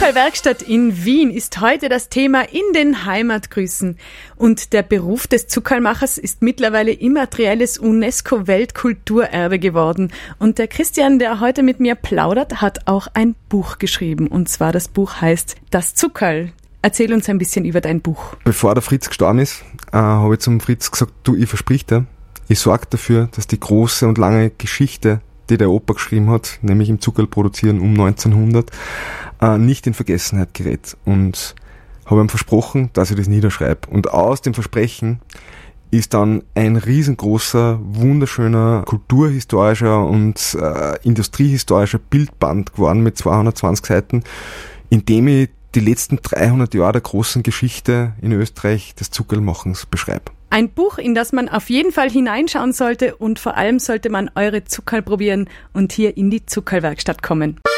Zuckerlwerkstatt in Wien ist heute das Thema in den Heimatgrüßen. Und der Beruf des Zuckerlmachers ist mittlerweile immaterielles UNESCO-Weltkulturerbe geworden. Und der Christian, der heute mit mir plaudert, hat auch ein Buch geschrieben. Und zwar das Buch heißt Das Zuckerl. Erzähl uns ein bisschen über dein Buch. Bevor der Fritz gestorben ist, habe ich zum Fritz gesagt, du, ich versprich dir, ich sorge dafür, dass die große und lange Geschichte, die der Opa geschrieben hat, nämlich im Zuckerl produzieren um 1900, nicht in Vergessenheit gerät. Und habe ihm versprochen, dass ich das niederschreibe. Und aus dem Versprechen ist dann ein riesengroßer, wunderschöner, kulturhistorischer und industriehistorischer Bildband geworden mit 220 Seiten, in dem ich die letzten 300 Jahre der großen Geschichte in Österreich des Zuckerlmachens beschreibe. Ein Buch, in das man auf jeden Fall hineinschauen sollte und vor allem sollte man eure Zuckerl probieren und hier in die Zuckerlwerkstatt kommen.